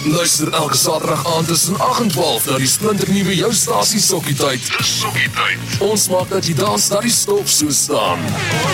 Luister elke Saterdag aand tussen 8 en 12 na die splinternuwe jou stasie Sokkietyd. Dis Sokkietyd. Ons maak dat jy dans dat die stop so staan.